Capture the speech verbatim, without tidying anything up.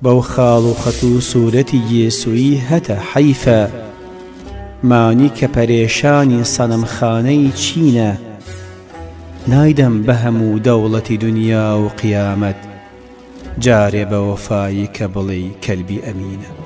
بەو خاڵ و خەت و سوورەتی یێسویی هەتە حەیفە مانی کە پەرێشانی سەنەمخانەی چینە نایدەم بە هەموو دەوڵەتی دنیا و قیامەت جارێ بە وەفایی کە بڵێی کەلبی ئەمینە